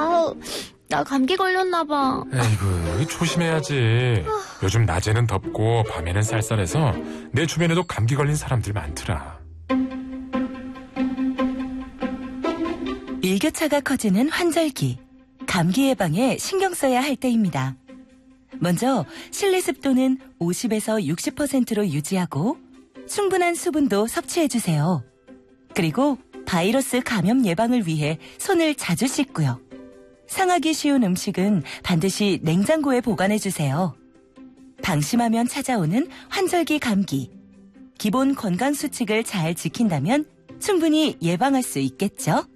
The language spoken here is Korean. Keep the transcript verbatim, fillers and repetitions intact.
아우, 나 감기 걸렸나 봐. 에이구, 조심해야지. 요즘 낮에는 덥고 밤에는 쌀쌀해서 내 주변에도 감기 걸린 사람들 많더라. 일교차가 커지는 환절기, 감기 예방에 신경 써야 할 때입니다. 먼저 실내 습도는 오십에서 육십 퍼센트로 유지하고 충분한 수분도 섭취해주세요. 그리고 바이러스 감염 예방을 위해 손을 자주 씻고요. 상하기 쉬운 음식은 반드시 냉장고에 보관해주세요. 방심하면 찾아오는 환절기 감기. 기본 건강 수칙을 잘 지킨다면 충분히 예방할 수 있겠죠?